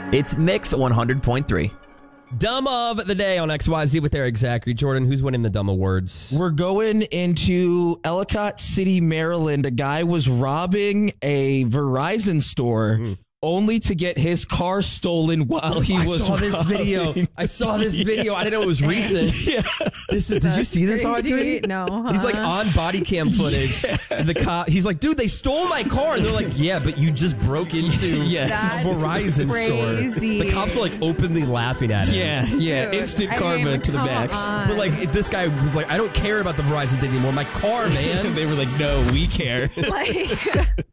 It's Mix 100.3. Dumb of the day on XYZ with Eric Zachary. Jordan, who's winning the dumb awards? We're going into Ellicott City, Maryland. A guy was robbing a Verizon store only to get his car stolen while he was saw this video. I saw this video. I didn't know it was recent. Did you see this, Audrey? No. He's like on body cam footage. And the cop, he's like, dude, they stole my car. And they're like, yeah, but you just broke into That's a Verizon crazy. store. The cops are like openly laughing at him. Yeah. Dude, Instant I karma mean, to the come max. on. But like, this guy was like, I don't care about the Verizon thing anymore. My car, man. They were like, no, we care. Like,